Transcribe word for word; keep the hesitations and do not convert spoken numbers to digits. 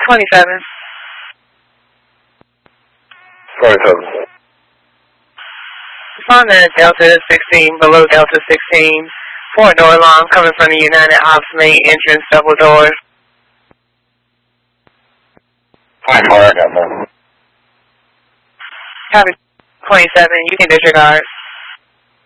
twenty-seven. twenty-seven. Respond to Delta sixteen, below Delta sixteen. Four-door alarm coming from the United Ops main entrance, double door. I'm alright, I got that. Copy twenty-seven, you can disregard.